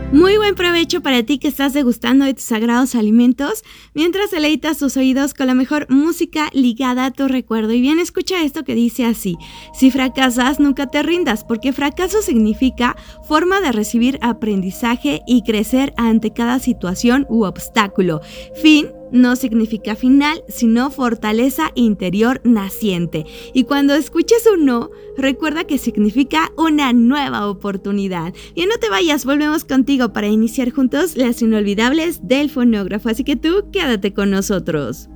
Muy buen provecho para ti que estás degustando de tus sagrados alimentos mientras deleitas tus oídos con la mejor música ligada a tu recuerdo. Y bien, escucha esto que dice así: si fracasas, nunca te rindas, porque fracaso significa forma de recibir aprendizaje y crecer ante cada situación u obstáculo. Fin no significa final, sino fortaleza interior naciente. Y cuando escuches un no, recuerda que significa una nueva oportunidad. Y no te vayas, volvemos contigo para iniciar juntos las inolvidables del fonógrafo. Así que tú quédate con nosotros.